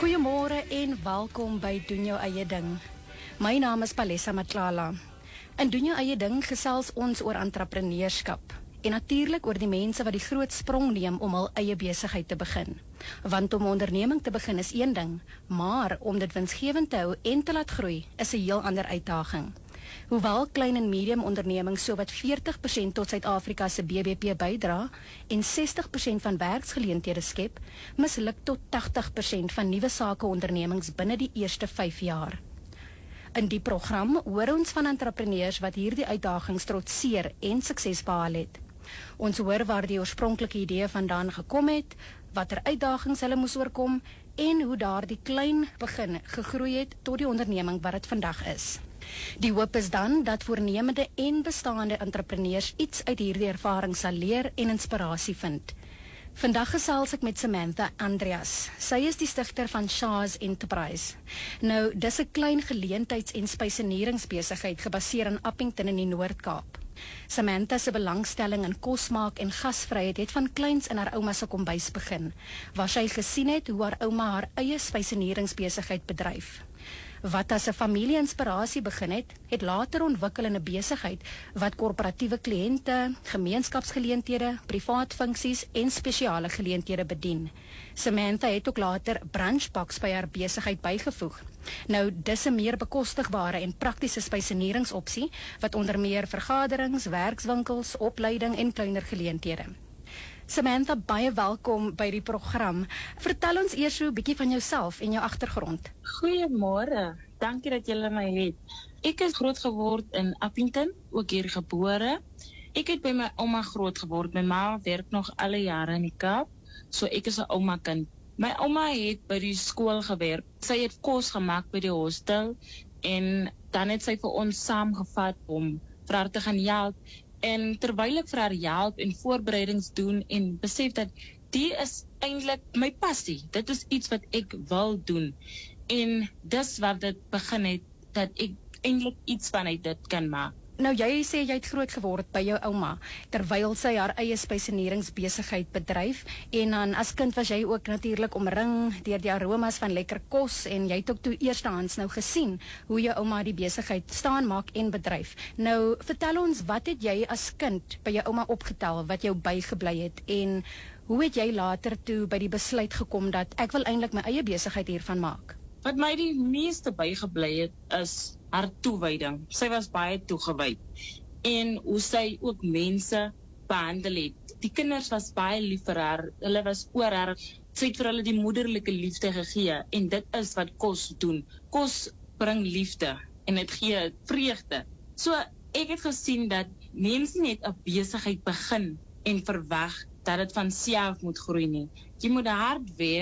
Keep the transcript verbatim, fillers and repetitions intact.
Goeiemôre en welkom by Doen Jou Eie Ding. My naam is Palesa Matlala. In Doen Jou Eie Ding gesels ons oor entrepreneurskap en natuurlik oor die mense wat die groot sprong neem om hul eie besigheid te begin. Want om 'n onderneming te begin is een ding, maar om dit winsgewend te hou en te laat groei is 'n heel ander uitdaging. Hoewel klein en medium ondernemings sowat veertig persent tot Suid-Afrika se B B P bydra en sestig persent van werksgeleenthede skep, misluk tot tagtig persent van nuwe sakeondernemings binne die eerste vyf jaar. In die program hoor ons van entrepreneurs wat hierdie uitdagings trotseer en sukses behaal het. Ons hoor waar die oorspronklike idee vandaan gekom het, watter uitdagings hulle moes oorkom en hoe daardie klein begin gegroei het tot die onderneming wat dit vandag is. Die hoop is dan dat voornemende en bestaande entrepreneurs iets uit hierdie ervaring sal leer en inspirasie vind. Vandag gesels ek met Samantha Andreas. Sy is die stigter van Shah's Enterprise. Nou, dis 'n klein geleentheids- en spyseneringsbesigheid gebaseer in Appington in die Noord-Kaap. Samantha se belangstelling in kosmaak en gasvryheid het van kleins in haar ouma se kombuis begin, waar sy gesien het hoe haar ouma haar eie spyseneringsbesigheid bedryf. Wat as 'n familie-inspirasie begin het, het later ontwikkel in 'n besigheid wat korporatiewe kliënte, gemeenskapsgeleenthede, privaat funksies en spesiale geleenthede bedien. Samantha het ook later brunchbox by haar besigheid bygevoeg. Nou, dis 'n meer bekostigbare en praktiese spyseneringsopsie wat onder meer vergaderings, werkswinkels, opleiding en kleiner geleenthede. Samantha, baie welkom by die program. Vertel ons eers so 'n bietjie van jouself en jou agtergrond. Goeiemôre, dankie dat julle my het. Ek is groot geword in Appington, ook hier gebore. Ek het by my ouma groot geword. My ma werk nog alle jare in die Kaap, so ek is 'n ouma kind. My ouma het by die skool gewerk. Sy het kos gemaak by die hostel en dan het sy vir ons saamgevat om vir haar te gaan help. En terwyl ek vir haar help en voorbereidings doen en besef dat die is eintlik my passie. Dit is iets wat ek wil doen. En dis wat dit begin het, dat ek eintlik iets vanuit dit kan maak. Nou, jy sê jy het groot geword by jou ouma, terwyl sy haar eie spyseneringsbesigheid bedryf, en dan as kind was jy ook natuurlik omring deur die aromas van lekker kos, en jy het ook toe eerstehands nou gesien hoe jou ouma die besigheid staan maak en bedryf. Nou, vertel ons, wat het jy as kind by jou ouma opgetel, wat jou bygebly het, en hoe het jy later toe by die besluit gekom dat ek wil eintlik my eie besigheid hiervan maak? Wat my die meeste bygebly het, is haar toewyding. Sy was baie toegewyd. En hoe sy ook mense behandel het. Die kinders was baie lief vir haar. Hulle was oor haar. Sy het vir hulle die moederlike liefde gegee. En dit is wat kos doen. Kos bring liefde. En dit gee vreugde. So, ek het gesien dat mense net 'n besigheid begin en verwag dat dit van self moet groei nie. Jy moet hard werk